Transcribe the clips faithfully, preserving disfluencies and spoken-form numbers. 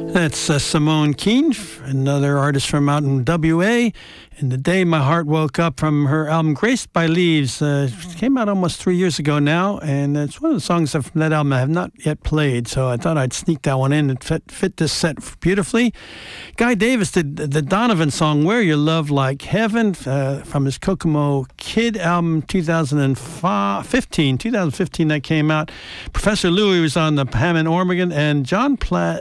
That's uh, Simone Keene, another artist from out in W A. And the day my heart woke up, from her album Graced by Leaves. Uh, came out almost three years ago now, and it's one of the songs from that album I have not yet played, so I thought I'd sneak that one in. It fit, fit this set beautifully. Guy Davis did the Donovan song Where Your Love Like Heaven uh, from his Kokomo Kid album two thousand fifteen. twenty fifteen that came out. Professor Louie was on the Hammond organ, and John Pla-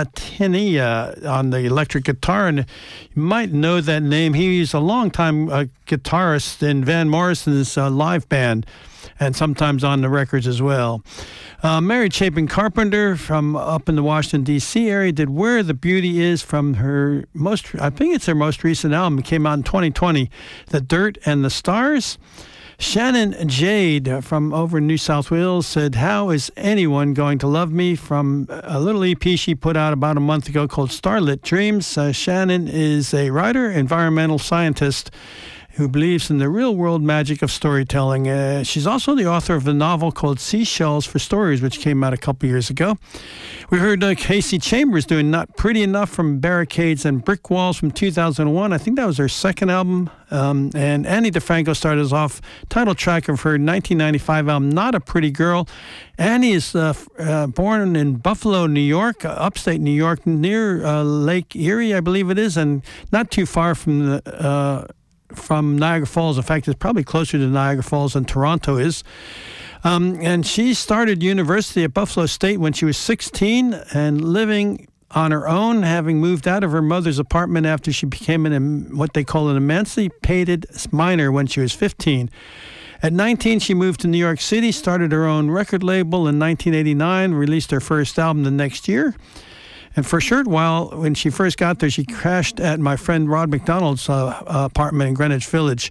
Platinia on the electric guitar, and you might know that name. He He's a longtime uh, guitarist in Van Morrison's uh, live band, and sometimes on the records as well. Uh, Mary Chapin Carpenter from up in the Washington, D C area did Where the Beauty Is from her most, I think it's her most recent album. It came out in twenty twenty, The Dirt and the Stars. Shannon Jade from over in New South Wales said, How is anyone going to love me? From a little E P she put out about a month ago called Starlit Dreams. Uh, Shannon is a writer, environmental scientist who believes in the real-world magic of storytelling. Uh, she's also the author of a novel called Seashells for Stories, which came out a couple years ago. We heard uh, Casey Chambers doing Not Pretty Enough from Barricades and Brick Walls from two thousand one. I think that was her second album. Um, and Annie DeFranco started us off, title track of her nineteen ninety-five album, Not a Pretty Girl. Annie is uh, uh, born in Buffalo, New York, uh, upstate New York, near uh, Lake Erie, I believe it is, and not too far from the... Uh, from Niagara Falls. In fact, it's probably closer to Niagara Falls than Toronto is. Um, and she started university at Buffalo State when she was sixteen and living on her own, having moved out of her mother's apartment after she became an what they call an emancipated minor when she was fifteen. At nineteen, she moved to New York City, started her own record label in nineteen eighty-nine, released her first album the next year. And for a short while, when she first got there, she crashed at my friend Rod McDonald's uh, apartment in Greenwich Village.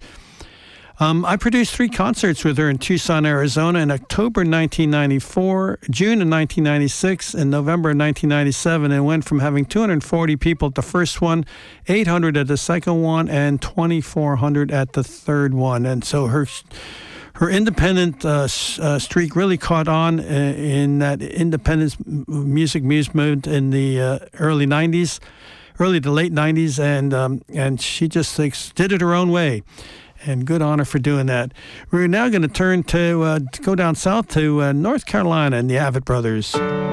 Um, I produced three concerts with her in Tucson, Arizona in October nineteen ninety-four, June of nineteen ninety-six, and November of nineteen ninety-seven, and went from having two hundred forty people at the first one, eight hundred at the second one, and twenty-four hundred at the third one. And so her... Her independent uh, uh, streak really caught on uh, in that independent music movement in the uh, early nineties, early to late nineties, and um, and she just like, did it her own way. And good on her for doing that. We're now going to turn to, uh, to go down south to uh, North Carolina and the Avett Brothers.